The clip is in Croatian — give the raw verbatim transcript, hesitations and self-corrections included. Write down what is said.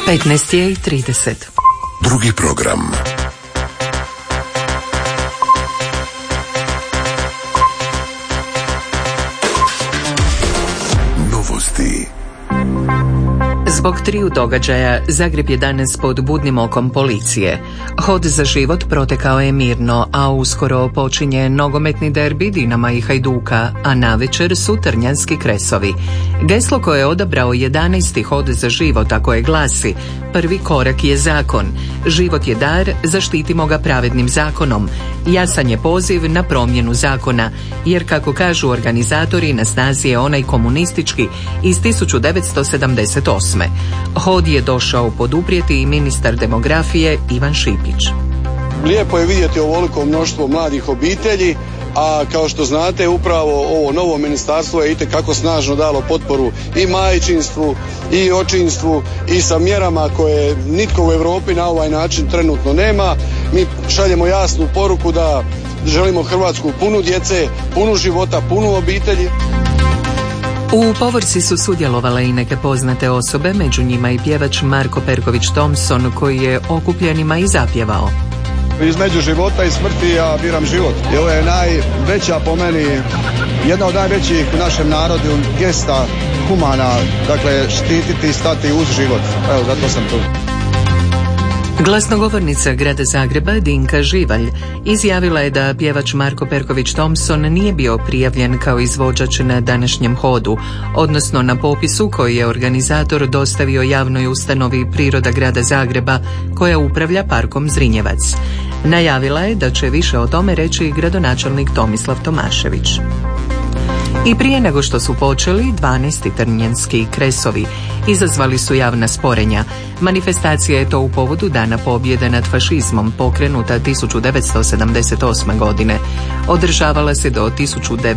petnaest je i trideset. Drugi program. Novosti. Zbog triju događaja Zagreb je danas pod budnim okom policije. Hod za život protekao je mirno, a uskoro počinje nogometni derbi Dinama i Hajduka, a navečer su trnjanski kresovi. Geslo koje je odabrao jedanaesti Hod za život, a koje glasi: prvi korak je zakon, život je dar, zaštitimo ga pravednim zakonom. Jasan je poziv na promjenu zakona, jer kako kažu organizatori, na snazi je onaj komunistički iz tisuću devetsto sedamdeset osme. Hod je došao poduprijeti i ministar demografije Ivan Šipić. Lijepo je vidjeti ovoliko mnoštvo mladih obitelji, a kao što znate upravo ovo novo ministarstvo je itekako snažno dalo potporu i majčinstvu i očinstvu i sa mjerama koje nitko u Europi na ovaj način trenutno nema. Mi šaljemo jasnu poruku da želimo Hrvatsku punu djece, punu života, punu obitelji. U povorci su sudjelovale i neke poznate osobe, među njima i pjevač Marko Perković Thompson, koji je okupljenima i zapjevao. Između života i smrti ja biram život. I ovo je najveća, po meni, jedna od najvećih u našem narodu gesta humana, dakle štititi i stati uz život. Evo, zato sam tu. Glasnogovornica grada Zagreba Dinka Živalj izjavila je da pjevač Marko Perković Thompson nije bio prijavljen kao izvođač na današnjem hodu, odnosno na popisu koji je organizator dostavio javnoj ustanovi Priroda grada Zagreba, koja upravlja parkom Zrinjevac. Najavila je da će više o tome reći gradonačelnik Tomislav Tomašević. I prije nego što su počeli, dvanaesti trnjanski kresovi izazvali su javna sporenja. Manifestacija je to u povodu Dana pobjede nad fašizmom, pokrenuta tisuću devetsto sedamdeset osme godine. Održavala se do tisuću devetsto